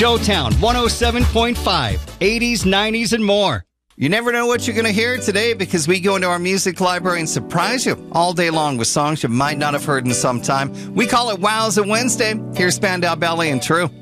Showtown 107.5, 80s, 90s, and more. You never know what you're going to hear today because we go into our music library and surprise you all day long with songs you might not have heard in some time. We call it Wowza Wednesday. Here's Spandau Ballet and True.